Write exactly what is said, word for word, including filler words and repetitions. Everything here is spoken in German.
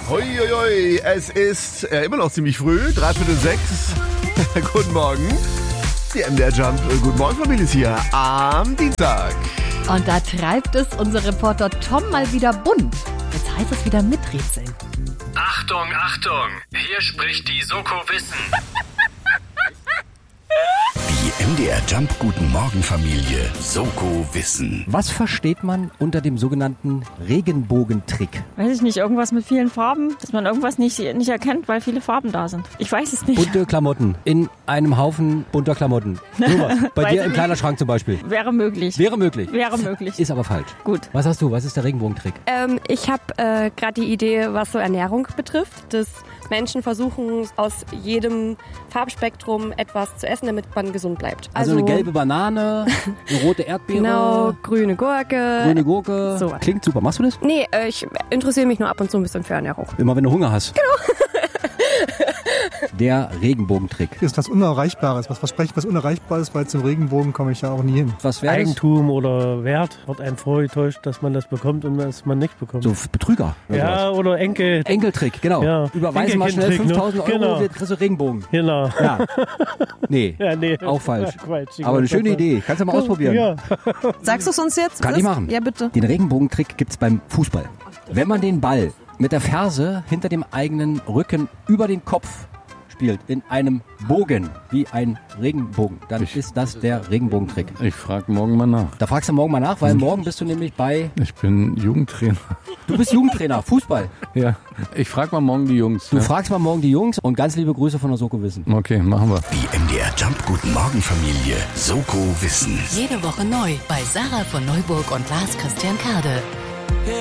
Huiuiui, es ist äh, immer noch ziemlich früh, dreiviertel sechs. Guten Morgen. Die M D R Jump äh, Guten Morgen Familie ist hier am Dienstag. Und da treibt es unser Reporter Tom mal wieder bunt. Jetzt heißt es wieder miträtseln. Achtung, Achtung, hier spricht die Soko Wissen. Die M D R Jump Guten Morgen Familie Soko Wissen. Was versteht man unter dem sogenannten Regenbogentrick? Weiß ich nicht, irgendwas mit vielen Farben, dass man irgendwas nicht, nicht erkennt, weil viele Farben da sind. Ich weiß es nicht. Bunte Klamotten in einem Haufen bunter Klamotten. Sowas. Bei Weiß dir ich im nicht. Kleiderschrank zum Beispiel. Wäre möglich. Wäre möglich. Wäre möglich. Ist aber falsch. Gut. Was hast du? Was ist der Regenbogentrick? Ähm, ich habe äh, gerade die Idee, was so Ernährung betrifft, dass Menschen versuchen, aus jedem Farbspektrum etwas zu essen, damit man gesund bleibt. Also, eine gelbe Banane, eine rote Erdbeere, Genau, grüne Gurke. grüne Gurke. So. Klingt super. Machst du das? Nee, äh, ich interessiere mich nur ab und zu ein bisschen für Ernährung. Immer wenn du Hunger hast. Genau. Der Regenbogentrick. Ist was Unerreichbares, was Versprechen, was unerreichbar ist, weil zum Regenbogen komme ich ja auch nie hin. Was wäre das? Eigentum oder Wert wird einem vorgetäuscht, dass man das bekommt und dass man nicht bekommt. So Betrüger. ja, oder Enkel. Enkeltrick, genau. Ja. Überweisen mal schnell Enkelkindtrick, ne? fünftausend Euro, Genau. wir kriegst du Regenbogen. Genau. Ja. Nee, Ja, nee. auch falsch. Quatsch, Aber eine schöne Idee. Kannst du mal ausprobieren. Ja. Sagst du es uns jetzt? Kann ich machen. Ja, bitte. Den Regenbogentrick gibt's beim Fußball. Wenn man den Ball mit der Ferse hinter dem eigenen Rücken über den Kopf spielt, in einem Bogen, wie ein Regenbogen, dann ist das der Regenbogentrick. Ich frage morgen mal nach. Da fragst du morgen mal nach, weil morgen bist du nämlich bei... Ich bin Jugendtrainer. Du bist Jugendtrainer, Fußball. Ja, ich frage mal morgen die Jungs. Du ja. fragst mal morgen die Jungs und ganz liebe Grüße von der Soko Wissen. Okay, machen wir. Die M D R Jump Guten Morgen Familie Soko Wissen. Jede Woche neu bei Sarah von Neuburg und Lars Christian Kade.